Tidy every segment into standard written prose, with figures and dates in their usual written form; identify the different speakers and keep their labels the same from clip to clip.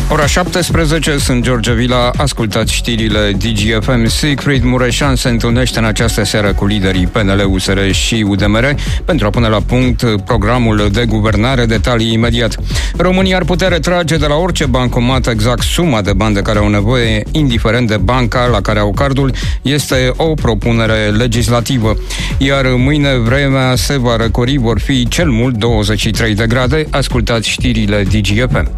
Speaker 1: Ora 17, sunt George Vila, ascultați știrile DGFM. Siegfried Mureșan se întâlnește în această seară cu liderii PNL, USR și UDMR pentru a pune la punct programul de guvernare. Detalii imediat. România ar putea retrage de la orice bancomat exact suma de bani de care au nevoie, indiferent de banca la care au cardul. Este o propunere legislativă. Iar mâine vremea se va răcori, vor fi cel mult 23 de grade. Ascultați știrile DGFM.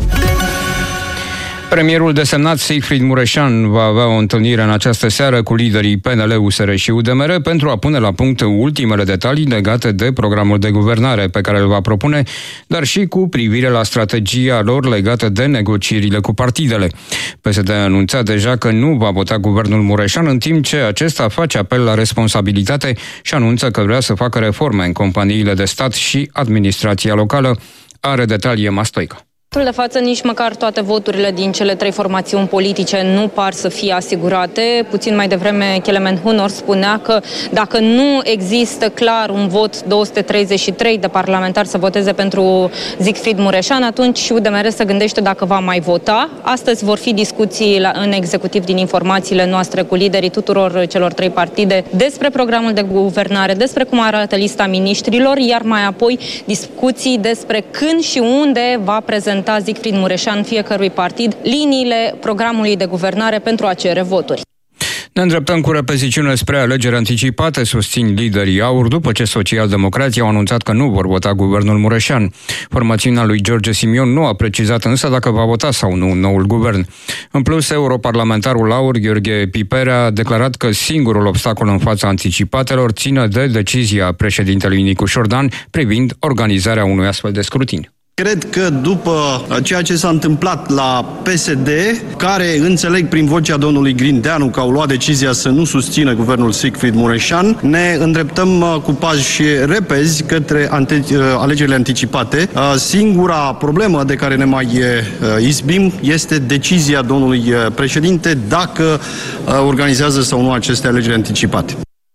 Speaker 1: Premierul desemnat Siegfried Mureșan va avea o întâlnire în această seară cu liderii PNL, USR și UDMR pentru a pune la punct ultimele detalii legate de programul de guvernare pe care îl va propune, dar și cu privire la strategia lor legată de negocierile cu partidele. PSD a anunțat deja că nu va vota guvernul Mureșan, în timp ce acesta face apel la responsabilitate și anunță că vrea să facă reforme în companiile de stat și administrația locală. Are detalii Emma Stoica.
Speaker 2: De față, nici măcar toate voturile din cele trei formațiuni politice nu par să fie asigurate. Puțin mai devreme, Kelemen Hunor spunea că dacă nu există clar un vot 233 de parlamentari să voteze pentru Siegfried Mureșan, atunci UDMR se gândește dacă va mai vota. Astăzi vor fi discuții în executiv din informațiile noastre cu liderii tuturor celor trei partide despre programul de guvernare, despre cum arată lista miniștrilor, iar mai apoi discuții despre când și unde va prezenta Siegfried Mureșan fiecărui partid liniile programului de guvernare pentru a cere voturi.
Speaker 1: Ne îndreptăm cu repeziciune spre alegeri anticipate, susțin liderii AUR, după ce socialdemocrații au anunțat că nu vor vota guvernul Mureșan. Formațiunea lui George Simion nu a precizat însă dacă va vota sau nu noul guvern. În plus, europarlamentarul AUR, Gheorghe Piperea, a declarat că singurul obstacol în fața anticipatelor ține de decizia președintelui Nicu Șordan privind organizarea unui astfel de scrutin.
Speaker 3: Cred că după ceea ce s-a întâmplat la PSD, care înțeleg prin vocea domnului Grindeanu că au luat decizia să nu susțină guvernul Siegfried Mureșan, ne îndreptăm cu pași repezi către alegerile anticipate. Singura problemă de care ne mai izbim este decizia domnului președinte dacă organizează sau nu aceste alegeri anticipate.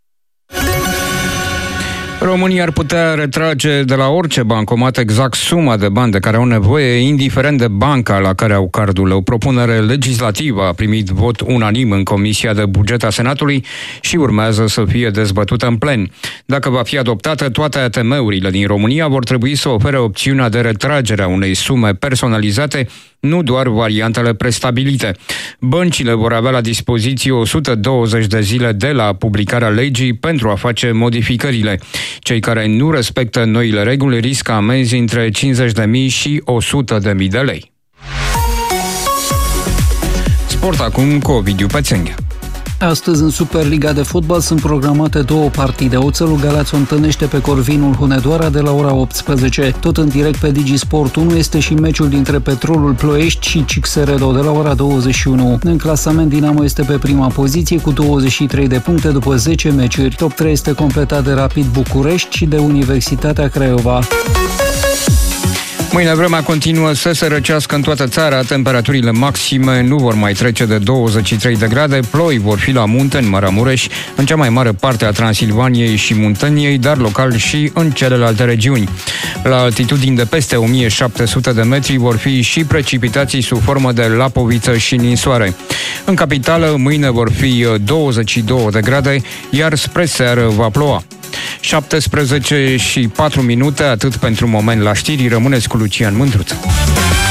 Speaker 1: România ar putea retrage de la orice bancomat exact suma de bani de care au nevoie, indiferent de banca la care au cardul. O propunere legislativă a primit vot unanim în Comisia de Buget a Senatului și urmează să fie dezbătută în plen. Dacă va fi adoptată, toate ATM-urile din România vor trebui să ofere opțiunea de retragere a unei sume personalizate, nu doar variantele prestabilite. Băncile vor avea la dispoziție 120 de zile de la publicarea legii pentru a face modificările. Cei care nu respectă noile reguli riscă amenzi între 50.000 și 100.000 de lei. Sport acum cu Ovidiu Pețenghea.
Speaker 4: Astăzi, în Superliga de fotbal, sunt programate două partide. Oțelul Galați o întâlnește pe Corvinul Hunedoara de la ora 18. Tot în direct pe Digisport 1 este și meciul dintre Petrolul Ploiești și Cixeredo de la ora 21. În clasament, Dinamo este pe prima poziție cu 23 de puncte după 10 meciuri. Top 3 este completat de Rapid București și de Universitatea Craiova.
Speaker 1: Mâine vremea continuă să se răcească în toată țara, temperaturile maxime nu vor mai trece de 23 de grade, ploi vor fi la munte în Maramureș, în cea mai mare parte a Transilvaniei și Munteniei, dar local și în celelalte regiuni. La altitudini de peste 1700 de metri vor fi și precipitații sub formă de lapoviță și ninsoare. În capitală mâine vor fi 22 de grade, iar spre seară va ploua. 17 și 4 minute, atât pentru moment la știri, rămâneți cu Lucian Mândruță.